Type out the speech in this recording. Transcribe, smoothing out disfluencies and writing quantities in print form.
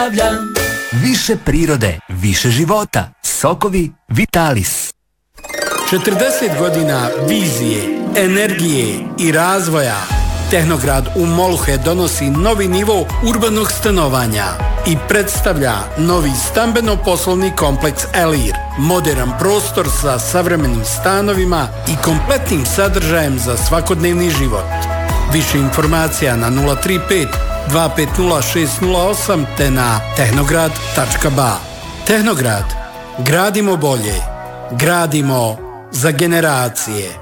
zdravlja. Više prirode, više života. Sokovi Vitalis. 40 godina vizije, energije i razvoja. Tehnograd u Molhe donosi novi nivo urbanog stanovanja i predstavlja novi stambeno-poslovni kompleks Elir. Moderan prostor sa savremenim stanovima i kompletnim sadržajem za svakodnevni život. Više informacija na 035 250 608 te na tehnograd.ba. Tehnograd. Gradimo bolje. Gradimo za generacije.